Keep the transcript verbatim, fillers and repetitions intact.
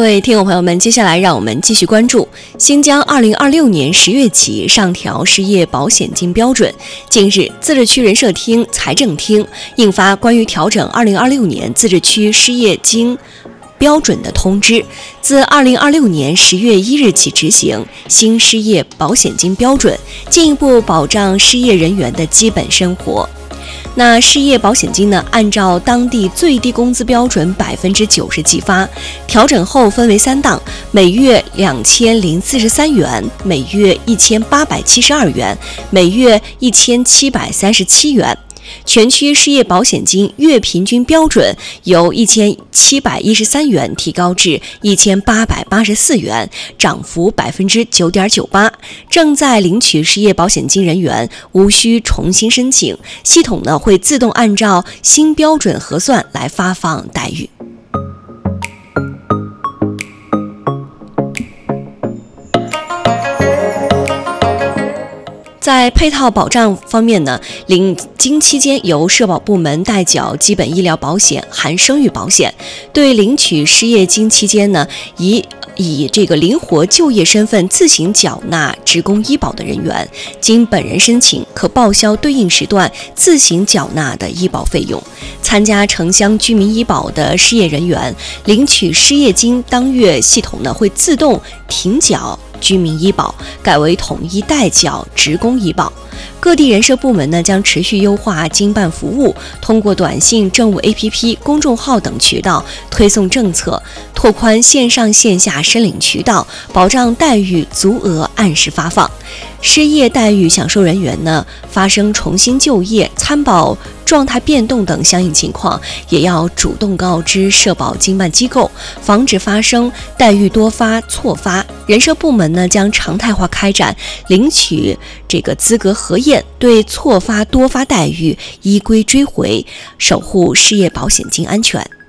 位听众朋友们，接下来让我们继续关注新疆二零二六年十月起上调失业保险金标准。近日，自治区人社厅、财政厅印发关于调整二零二六年自治区失业金标准的通知，自二零二六年十月一日起执行新失业保险金标准，进一步保障失业人员的基本生活。那失业保险金呢，按照当地最低工资标准百分之九十计发，调整后分为三档，每月两千零四十三元，每月一千八百七十二元，每月一千七百三十七元。全区失业保险金月平均标准由一千七百一十三元提高至一千八百八十四元，涨幅百分之九点九八。正在领取失业保险金人员无需重新申请，系统呢会自动按照新标准核算来发放待遇。在配套保障方面呢，领金期间由社保部门代缴基本医疗保险含生育保险，对领取失业金期间呢，以以这个灵活就业身份自行缴纳职工医保的人员，经本人申请可报销对应时段自行缴纳的医保费用。参加城乡居民医保的失业人员领取失业金当月，系统呢会自动停缴居民医保，改为统一代缴职工医保。各地人社部门呢将持续优化经办服务，通过短信、政务 A P P、公众号等渠道推送政策，拓宽线上线下申领渠道，保障待遇足额按时发放。失业待遇享受人员呢发生重新就业、参保状态变动等相应情况，也要主动告知社保经办机构，防止发生待遇多发错发。人社部门呢将常态化开展领取这个资格核验，对错发多发待遇依规追回，守护失业保险金安全。